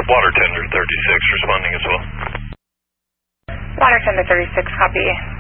Water Tender 36 responding as well. Water Tender 36, copy.